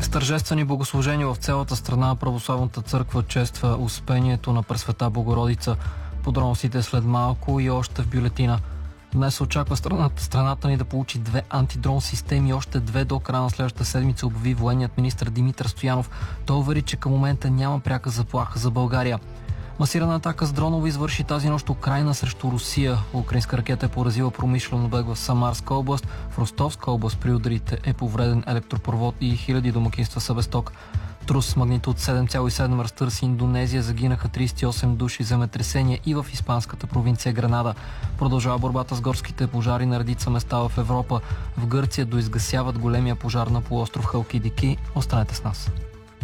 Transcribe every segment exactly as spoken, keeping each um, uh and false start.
С тържествени богослужения в цялата страна православната църква чества Успението на Пресвета Богородица. Подробностите след малко и още в бюлетина. Днес се очаква страната, страната ни да получи две антидрон системи и още две до края на следващата седмица, обяви военният министър Димитър Стоянов. Той увери, че към момента няма пряка заплаха за България. Масирана атака с дронове извърши тази нощ Украйна срещу Русия. Украинска ракета е поразила промишлен обект в Самарска област. В Ростовска област при ударите е повреден електропровод и хиляди домакинства са без ток. Трус с магнитуд седем цяло и седем разтърси Индонезия, загинаха тридесет и осем души, земетресения и в испанската провинция Гранада. Продължава борбата с горските пожари на редица места в Европа. В Гърция доизгасяват големия пожар на полуостров Халкидики. Останете с нас.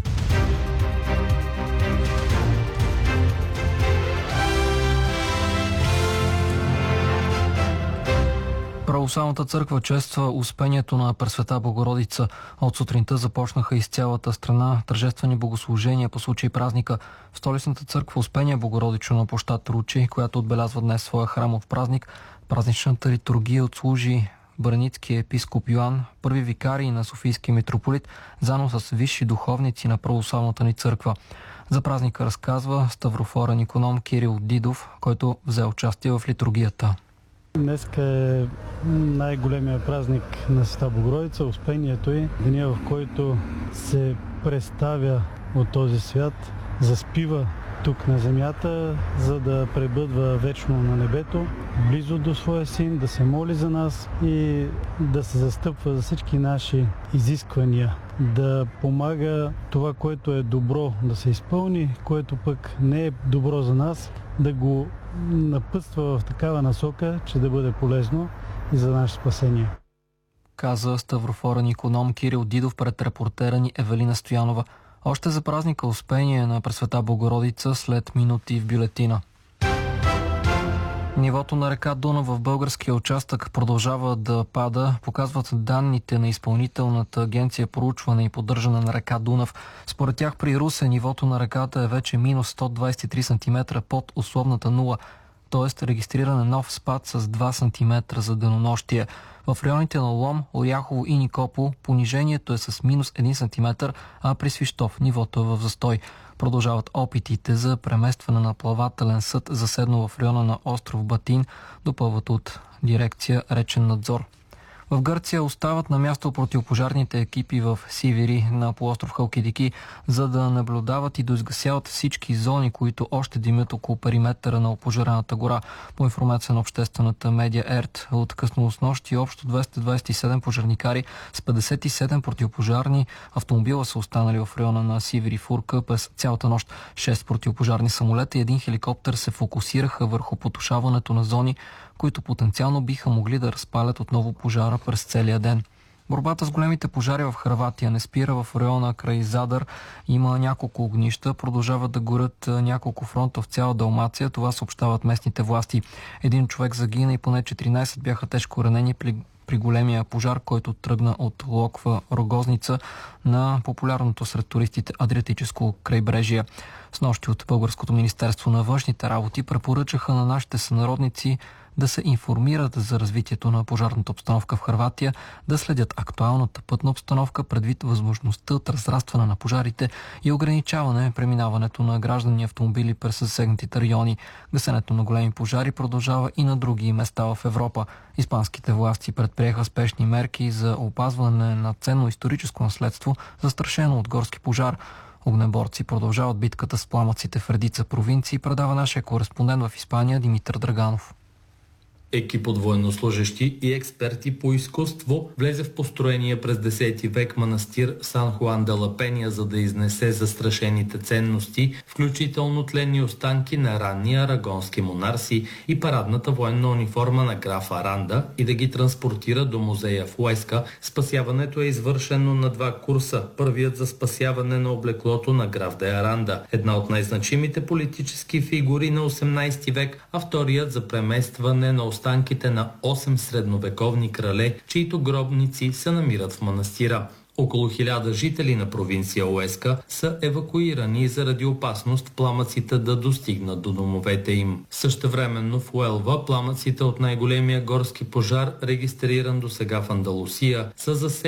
Православната църква чества Успението на Пресвета Богородица. От сутринта започнаха из цялата страна тържествени богослужения по случай празника. В столичната църква Успение Богородично на площад Ручи, която отбелязва днес своя храмов празник, празничната литургия отслужи браницкия епископ Йоан, първи викарий на Софийския митрополит, заедно с висши духовници на православната ни църква. За празника разказва ставрофорен иконом Кирил Дидов, който взе участие в литургията. Днеска е най-големия празник на Света Богородица, Успението й, деня, в който се представя от този свят, заспива тук на земята, за да пребъдва вечно на небето, близо до своя син, да се моли за нас и да се застъпва за всички наши изисквания, да помага това, което е добро да се изпълни, което пък не е добро за нас, да го напътства в такава насока, че да бъде полезно и за наше спасение. Каза ставрофорен иконом Кирил Дидов пред репортера ни Евелина Стоянова. Още за празника Успение на Пресвета Богородица след минути в бюлетина. Нивото на река Дунав в българския участък продължава да пада, показват данните на Изпълнителната агенция проучване и поддържане на река Дунав. Според тях при Русе нивото на реката е вече минус сто двадесет и три сантиметра под условната нула, т.е. регистриран е нов спад с два сантиметра за денонощие. В районите на Лом, Оряхово и Никопол понижението е с минус един сантиметър, а при Свищов нивото е в застой. Продължават опитите за преместване на плавателен съд, заседнал в района на остров Батин, допълват от дирекция Речен надзор. В Гърция остават на място противопожарните екипи в Сивири на полуостров Халкидики, за да наблюдават и доизгасяват всички зони, които още димят около периметъра на опожарената гора. По информация на обществената медия ЕРТ, от късно с нощи общо двеста двадесет и седем пожарникари с петдесет и седем противопожарни автомобила са останали в района на Сивири Фурка през цялата нощ. шест противопожарни самолета и един хеликоптер се фокусираха върху потушаването на зони, които потенциално биха могли да разпалят отново пожара през целия ден. Борбата с големите пожари в Хърватия не спира. В района край Задар има няколко огнища, продължават да горят няколко фронта в цяла Далмация. Това съобщават местните власти. Един човек загина и поне четиринадесет бяха тежко ранени при, при големия пожар, който тръгна от Локва Рогозница на популярното сред туристите Адриатическо крайбрежие. Снощи от Българското министерство на външните работи препоръчаха на нашите сънародници да се информират за развитието на пожарната обстановка в Хърватия, да следят актуалната пътна обстановка предвид възможността от разрастване на пожарите и ограничаване преминаването на граждани автомобили през засегнатите райони. Гасенето на големи пожари продължава и на други места в Европа. Испанските власти предприеха спешни мерки за опазване на ценно историческо наследство, застрашено от горски пожар. Огнеборци продължават битката с пламъците в редица провинции, предава нашия кореспондент в Испания Димитър Драганов. Екип от военнослужещи и експерти по изкуство влезе в построения през десети век манастир Сан Хуан де ла Пеня, за да изнесе застрашените ценности, включително тленни останки на ранни арагонски монарси и парадната военна униформа на граф Аранда, и да ги транспортира до музея в Уеска. Спасяването е извършено на два курса. Първият за спасяване на облеклото на граф де Аранда, една от най-значимите политически фигури на осемнадесети век, а вторият за преместване на останките на осем средновековни крале, чието гробници се намират в манастира. Около хиляда жители на провинция Уеска са евакуирани заради опасност пламъците да достигнат до домовете им. Същевременно в Уелва пламъците от най-големия горски пожар, регистриран до сега в Андалусия, са засегнати